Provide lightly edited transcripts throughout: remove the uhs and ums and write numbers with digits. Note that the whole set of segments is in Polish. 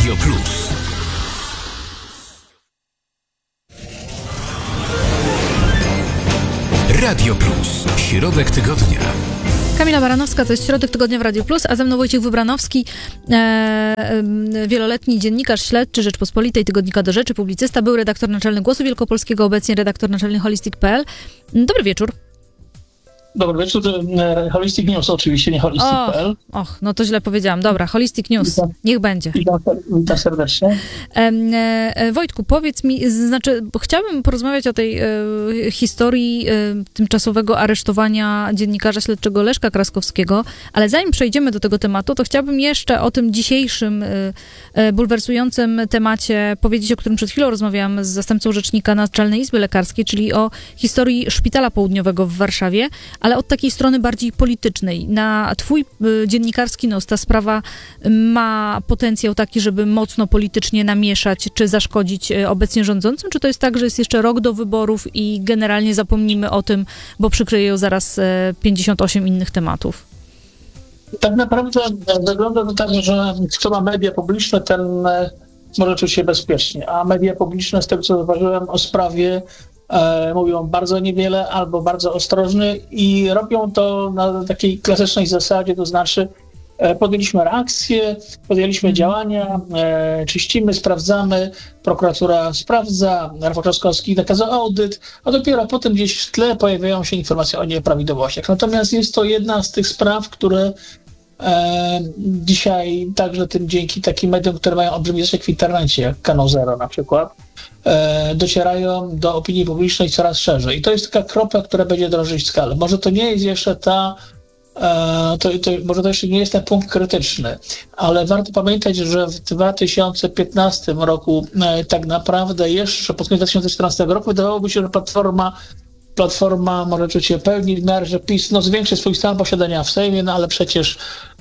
Radio Plus. Radio Plus. Środek tygodnia. Kamila Baranowska, to jest Środek Tygodnia w Radio Plus, a ze mną Wojciech Wybranowski, wieloletni dziennikarz śledczy Rzeczpospolitej, Tygodnika Do Rzeczy, publicysta, był redaktor naczelny Głosu Wielkopolskiego, obecnie redaktor naczelny Holistic.pl. Dobry wieczór. Dobry wieczór. Holistic News oczywiście, nie Holistic.pl. No to źle powiedziałam. Dobra, Holistic News. Niech będzie. Witam serdecznie. Wojtku, powiedz mi, bo chciałabym porozmawiać o tej historii tymczasowego aresztowania dziennikarza śledczego Leszka Kraskowskiego, ale zanim przejdziemy do tego tematu, to chciałabym jeszcze o tym dzisiejszym bulwersującym temacie powiedzieć, o którym przed chwilą rozmawiałam z zastępcą rzecznika Naczelnej Izby Lekarskiej, czyli o historii Szpitala Południowego w Warszawie, ale od takiej strony bardziej politycznej. Na twój dziennikarski nos ta sprawa ma potencjał taki, żeby mocno politycznie namieszać, czy zaszkodzić obecnie rządzącym, czy to jest tak, że jest jeszcze rok do wyborów i generalnie zapomnimy o tym, bo przykryje ją zaraz 58 innych tematów? Tak naprawdę wygląda to tak, że kto ma media publiczne, ten może czuć się bezpiecznie, a media publiczne, z tego co zauważyłem o sprawie, mówią bardzo niewiele albo bardzo ostrożnie i robią to na takiej klasycznej zasadzie, to znaczy podjęliśmy reakcję, podjęliśmy działania, czyścimy, sprawdzamy, prokuratura sprawdza, Rafał Trzaskowski nakazał audyt, a dopiero potem gdzieś w tle pojawiają się informacje o nieprawidłowościach. Natomiast jest to jedna z tych spraw, które dzisiaj także dzięki takim mediom, które mają olbrzymi zasięg w internecie, jak Kanał Zero na przykład, docierają do opinii publicznej coraz szerzej. I to jest taka kropla, która będzie drążyć skalę. Może to nie jest jeszcze może to jeszcze nie jest ten punkt krytyczny, ale warto pamiętać, że w 2015 roku tak naprawdę jeszcze pod koniec 2014 roku wydawałoby się, że Platforma może czuć się pewni w miarę, że PiS zwiększy swój stan posiadania w Sejmie, ale przecież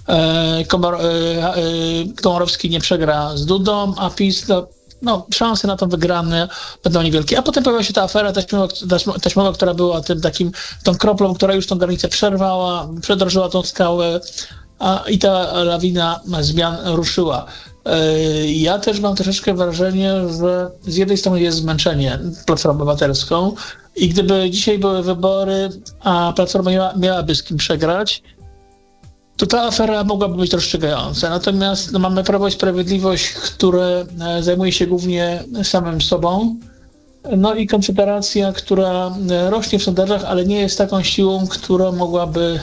Komorowski nie przegra z Dudą, a PiS szanse na to wygrane będą niewielkie. A potem pojawiła się ta afera taśmowa, która była tą kroplą, która już tą granicę przedrożyła tą skałę, i ta lawina zmian ruszyła. Ja też mam troszeczkę wrażenie, że z jednej strony jest zmęczenie Platformą Obywatelską i gdyby dzisiaj były wybory, a Platforma miałaby z kim przegrać, to ta afera mogłaby być rozstrzygająca. Natomiast mamy Prawo i Sprawiedliwość, które zajmuje się głównie samym sobą. I Konfederacja, która rośnie w sondażach, ale nie jest taką siłą, która mogłaby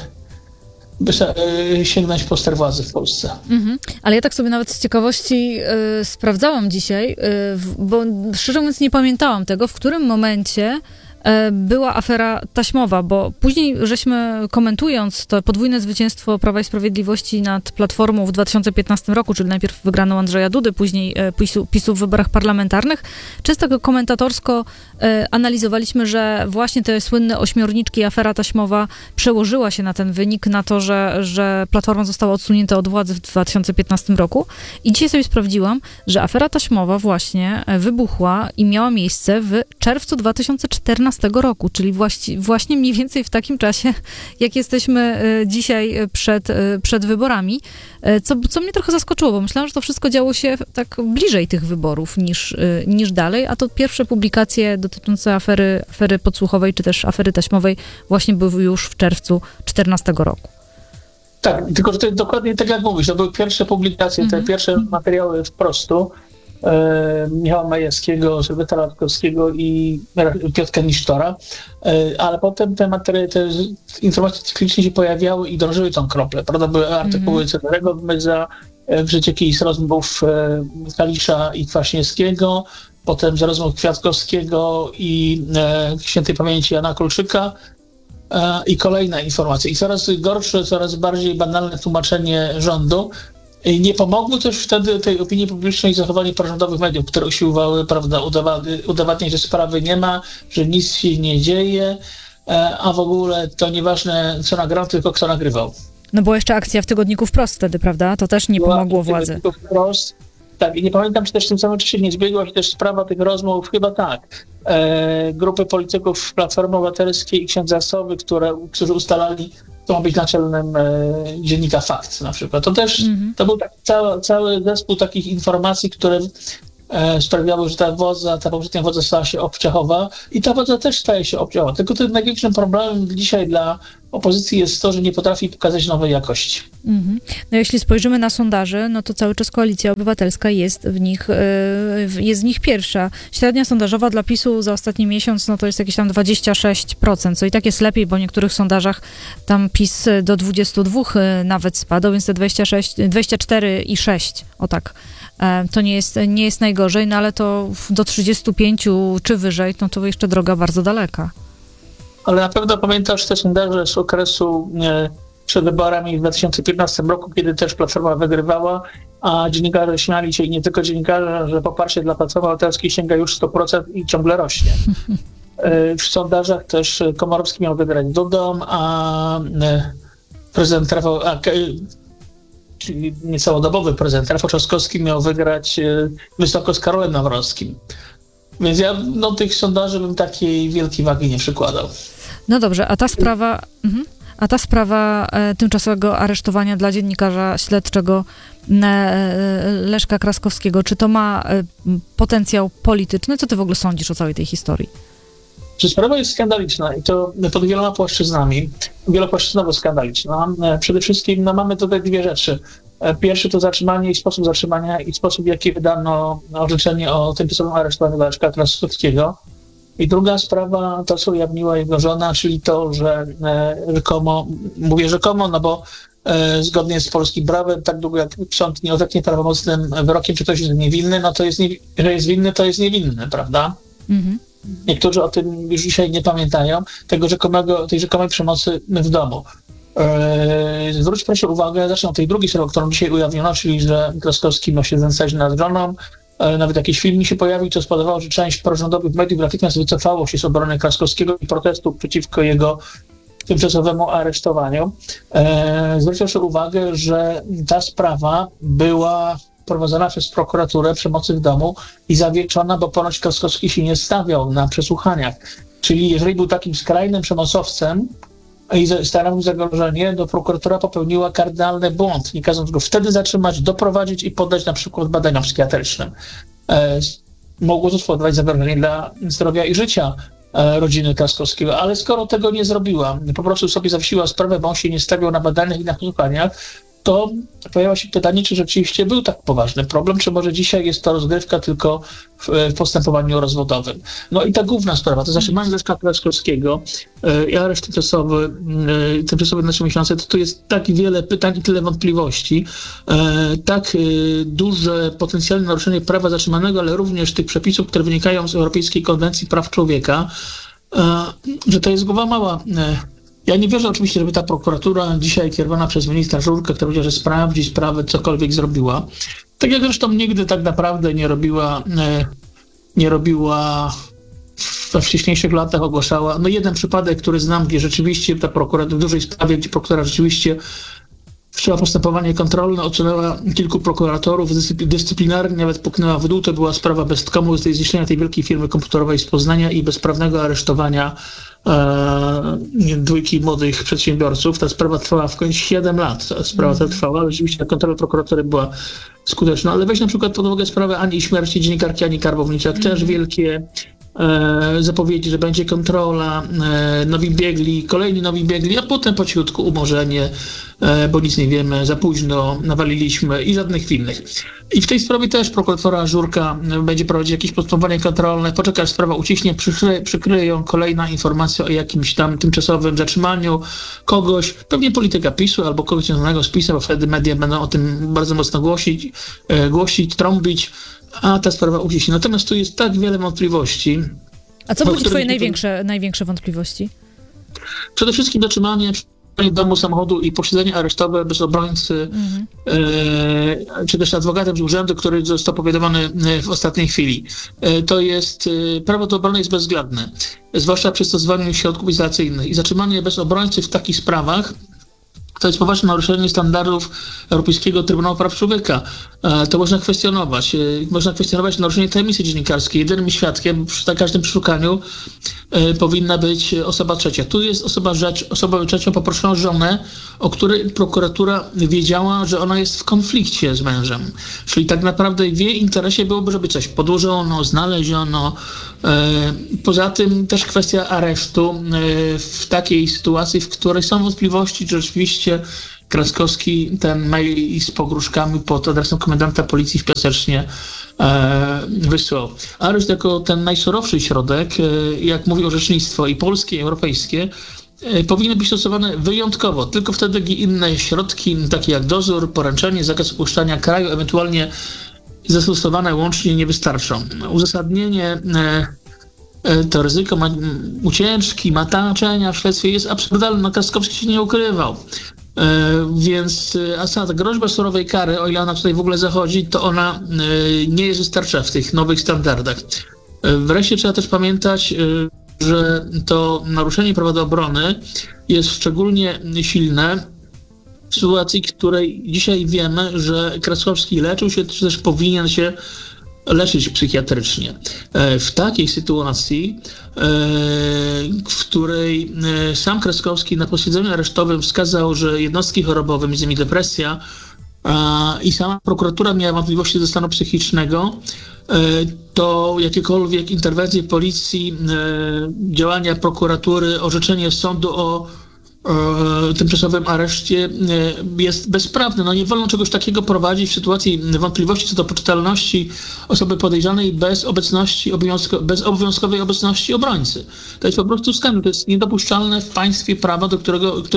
sięgnąć po ster władzy w Polsce. Ale ja tak sobie nawet z ciekawości sprawdzałam dzisiaj, bo szczerze mówiąc nie pamiętałam tego, w którym momencie była afera taśmowa, bo później żeśmy, komentując to podwójne zwycięstwo Prawa i Sprawiedliwości nad Platformą w 2015 roku, czyli najpierw wygraną Andrzeja Dudy, później PiS-u w wyborach parlamentarnych, często komentatorsko analizowaliśmy, że właśnie te słynne ośmiorniczki, afera taśmowa przełożyła się na ten wynik, na to, że Platforma została odsunięta od władzy w 2015 roku. I dzisiaj sobie sprawdziłam, że afera taśmowa właśnie wybuchła i miała miejsce w czerwcu 2014 roku, czyli właśnie mniej więcej w takim czasie, jak jesteśmy dzisiaj przed wyborami, co mnie trochę zaskoczyło, bo myślałam, że to wszystko działo się tak bliżej tych wyborów niż dalej, a to pierwsze publikacje dotyczące afery podsłuchowej, czy też afery taśmowej właśnie były już w czerwcu 2014 roku. Tak, tylko że to jest dokładnie tak jak mówisz, to były pierwsze publikacje, te pierwsze materiały wprostu, Michała Majewskiego, Sylwestra Latkowskiego i Piotra Nisztora, ale potem te informacje cyklicznie się pojawiały i drążyły tą kroplę, prawda? Były artykuły Cezarego Wmyza, przecieki z rozmów Kalisza i Kwaśniewskiego, potem z rozmów Kwiatkowskiego i świętej pamięci Jana Kulczyka, i kolejne informacje. I coraz gorsze, coraz bardziej banalne tłumaczenie rządu. Nie pomogło też wtedy tej opinii publicznej zachowanie prorządowych mediów, które usiłowały, prawda, udowadniać, że sprawy nie ma, że nic się nie dzieje, a w ogóle to nieważne, co nagrał, tylko kto nagrywał. No była jeszcze akcja w Tygodniku Wprost wtedy, prawda? To też nie pomogło władzy. Wprost. Tak, i nie pamiętam, czy też w tym samym czasie nie zbiegła się też sprawa tych rozmów, chyba tak. Grupy polityków Platformy Obywatelskiej i księdza Sowy, którzy ustalali kto ma być naczelnym dziennika Fakt na przykład. To też to był taki cały zespół takich informacji, które sprawiały, że ta poprzednia władza stała się obciachowa i ta władza też staje się obciachowa. Tylko tym największym problemem dzisiaj dla opozycji jest to, że nie potrafi pokazać nowej jakości. No jeśli spojrzymy na sondaże, no to cały czas Koalicja Obywatelska jest w nich pierwsza. Średnia sondażowa dla PiS-u za ostatni miesiąc, no to jest jakieś tam 26%, co i tak jest lepiej, bo w niektórych sondażach tam PiS do 22 nawet spadł, więc te 24,6, o tak. To nie jest najgorzej, no ale to do 35 czy wyżej, no to jeszcze droga bardzo daleka. Ale na pewno pamiętasz te sondaże z okresu przed wyborami w 2015 roku, kiedy też Platforma wygrywała, a dziennikarze śmiali się i nie tylko dziennikarze, że poparcie dla Platformy Obywatelskiej sięga już 100% i ciągle rośnie. W sondażach też Komorowski miał wygrać Dudą, a prezydent Rafał, czyli niecałodobowy prezydent Rafał Trzaskowski miał wygrać wysoko z Karolem Nawrockim. Więc ja tych sondaży bym takiej wielkiej wagi nie przykładał. No dobrze, a ta sprawa tymczasowego aresztowania dla dziennikarza śledczego Leszka Kraskowskiego, czy to ma potencjał polityczny? Co ty w ogóle sądzisz o całej tej historii? Czy sprawa jest skandaliczna i to pod wieloma płaszczyznami, wielopłaszczyznowo skandaliczna. Przede wszystkim mamy tutaj dwie rzeczy. Pierwszy to zatrzymanie i sposób zatrzymania i sposób, w jaki wydano orzeczenie o tymczasowym aresztowaniu Leszka Kraskowskiego. I druga sprawa, to co ujawniła jego żona, czyli to, że rzekomo, mówię rzekomo, no bo zgodnie z polskim prawem, tak długo jak sąd nie orzeknie prawomocnym wyrokiem, czy ktoś jest niewinny, no to że jest winny, to jest niewinny, prawda? Niektórzy o tym już dzisiaj nie pamiętają, tej rzekomej przemocy w domu. Zwróć proszę uwagę, zacznę od tej drugiej sprawy, którą dzisiaj ujawniono, czyli że Kraskowski ma się znęcać nad żoną. Nawet jakiś film mi się pojawił, co spowodowało, że część prorządowych mediów natychmiast wycofało się z obrony Kraskowskiego i protestu przeciwko jego tymczasowemu aresztowaniu. Zwróć proszę uwagę, że ta sprawa była prowadzona przez prokuraturę przemocy w domu i zawieszona, bo ponoć Kraskowski się nie stawiał na przesłuchaniach. Czyli jeżeli był takim skrajnym przemocowcem i stanowił zagrożenie, to prokuratura popełniła kardynalny błąd, nie każąc go wtedy zatrzymać, doprowadzić i poddać na przykład badaniom psychiatrycznym. Mogło to spowodować zagrożenie dla zdrowia i życia rodziny Kraskowskiego, ale skoro tego nie zrobiła, po prostu sobie zawiesiła sprawę, bo on się nie stawiał na badaniach i na przesłuchaniach, to pojawia się pytanie, czy rzeczywiście był tak poważny problem, czy może dzisiaj jest to rozgrywka tylko w postępowaniu rozwodowym. No i ta główna sprawa, to zatrzymanie Leszka Kraskowskiego i areszt tymczasowy na 3 miesiące, to tu jest tak wiele pytań i tyle wątpliwości, tak duże potencjalne naruszenie prawa zatrzymanego, ale również tych przepisów, które wynikają z Europejskiej Konwencji Praw Człowieka, że to jest głowa mała. Ja nie wierzę oczywiście, żeby ta prokuratura dzisiaj kierowana przez ministra Żurkę, która powiedziała, że sprawdzi sprawę, cokolwiek zrobiła. Tak jak zresztą nigdy tak naprawdę nie robiła we wcześniejszych latach, ogłaszała. No jeden przypadek, który znam, gdzie rzeczywiście ta prokuratura, w dużej sprawie, gdzie prokuratura rzeczywiście wszczęła postępowanie kontrolne, odsunęła kilku prokuratorów dyscyplinarnie, nawet puknęła w dół. To była sprawa Bestkomu, zniszczenia tej wielkiej firmy komputerowej z Poznania i bezprawnego aresztowania dwójki młodych przedsiębiorców. Ta sprawa trwała w końcu 7 lat. Ta sprawa ta trwała, ale rzeczywiście ta kontrola prokuratury była skuteczna. Ale weź na przykład pod uwagę sprawę śmierci dziennikarki Ani Karbowniczak. Też wielkie zapowiedzi, że będzie kontrola, nowi biegli, kolejni nowi biegli, a potem po cichutku umorzenie, bo nic nie wiemy, za późno, nawaliliśmy i żadnych innych. I w tej sprawie też prokuratura Żurka będzie prowadzić jakieś postępowanie kontrolne, poczeka aż sprawa uciśnie, przykryje ją kolejna informacja o jakimś tam tymczasowym zatrzymaniu kogoś, pewnie polityka PiS-u albo kogoś związanego z PiS-em, bo wtedy media będą o tym bardzo mocno głosić, trąbić, a ta sprawa uciśnie. Natomiast tu jest tak wiele wątpliwości. A co budzi twoje największe wątpliwości? Przede wszystkim zatrzymanie domu, samochodu i posiedzenie aresztowe bez obrońcy, czy też adwokatem z urzędu, który został powiadomiony w ostatniej chwili. To jest, prawo do obrony jest bezwzględne, zwłaszcza przy stosowaniu środków izolacyjnych. I zatrzymanie bez obrońcy w takich sprawach to jest poważne naruszenie standardów Europejskiego Trybunału Praw Człowieka. To można kwestionować. Można kwestionować naruszenie tajemnicy dziennikarskiej. Jedynym świadkiem przy każdym przeszukaniu powinna być osoba trzecia. Tu jest osobą trzecią poproszono żonę, o której prokuratura wiedziała, że ona jest w konflikcie z mężem. Czyli tak naprawdę w jej interesie byłoby, żeby coś podłożono, znaleziono. Poza tym też kwestia aresztu w takiej sytuacji, w której są wątpliwości, czy rzeczywiście Kraskowski ten mail z pogróżkami pod adresem komendanta policji w Piasecznie wysłał. Areszt jako ten najsurowszy środek, jak mówi orzecznictwo i polskie, i europejskie, powinny być stosowane wyjątkowo. Tylko wtedy inne środki, takie jak dozór, poręczenie, zakaz opuszczania kraju, ewentualnie zastosowane łącznie nie wystarczą. Uzasadnienie to ryzyko ucieczki, mataczenia w śledztwie jest absurdalne. No, Kraskowski się nie ukrywał. Więc ta groźba surowej kary, o ile ona tutaj w ogóle zachodzi, to ona nie jest wystarczająca w tych nowych standardach. Wreszcie trzeba też pamiętać, że to naruszenie prawa do obrony jest szczególnie silne w sytuacji, w której dzisiaj wiemy, że Kraskowski leczył się, czy też powinien się leczyć psychiatrycznie. W takiej sytuacji, w której sam Kraskowski na posiedzeniu aresztowym wskazał, że jednostki chorobowe, między innymi depresja, i sama prokuratura miała wątpliwości ze stanu psychicznego, to jakiekolwiek interwencje policji, działania prokuratury, orzeczenie sądu o tymczasowym areszcie jest bezprawne. No nie wolno czegoś takiego prowadzić w sytuacji wątpliwości co do poczytalności osoby podejrzanej bez bez obowiązkowej obecności obrońcy. To jest po prostu skandal. To jest niedopuszczalne w państwie prawa, za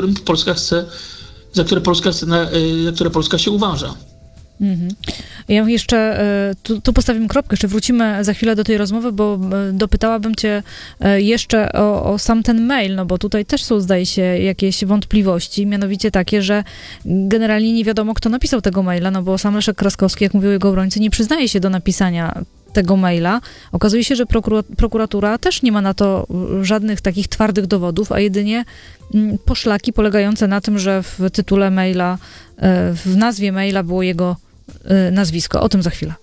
które Polska się uważa. Ja jeszcze tu postawimy kropkę, jeszcze wrócimy za chwilę do tej rozmowy, bo dopytałabym cię jeszcze o sam ten mail, no bo tutaj też są, zdaje się, jakieś wątpliwości, mianowicie takie, że generalnie nie wiadomo, kto napisał tego maila, no bo sam Leszek Kraskowski, jak mówił jego obrońcy, nie przyznaje się do napisania tego maila. Okazuje się, że prokuratura też nie ma na to żadnych takich twardych dowodów, a jedynie poszlaki polegające na tym, że w tytule maila, w nazwie maila było jego nazwisko. O tym za chwilę.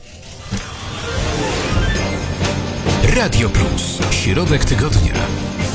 Radio Plus. Środek tygodnia.